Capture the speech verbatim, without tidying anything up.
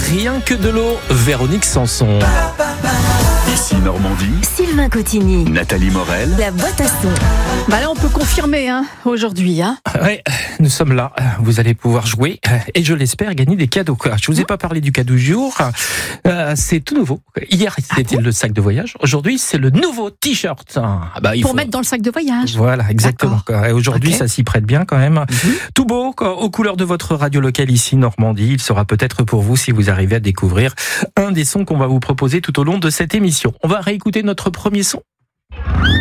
Rien que de l'eau, Véronique Sanson. Ici Normandie, Sylvain Cotigny, Nathalie Morel. la boîte à son. Bah là, on peut confirmer hein, aujourd'hui. Hein. Ouais, nous sommes là. Vous allez pouvoir jouer et je l'espère gagner des cadeaux. Je vous ai pas parlé du cadeau du jour. Euh, c'est tout nouveau. Hier, c'était bon le sac de voyage. Aujourd'hui, c'est le nouveau t-shirt. Ah, bah, il Pour faut... mettre dans le sac de voyage. Voilà, exactement. Et aujourd'hui, Ok. ça s'y prête bien quand même. Mhm. Tout beau, quoi, aux couleurs de votre radio locale ici, Normandie. Il sera peut-être pour vous si vous arrivez à découvrir un des sons qu'on va vous proposer tout au long de cette émission. On va réécouter notre premier son.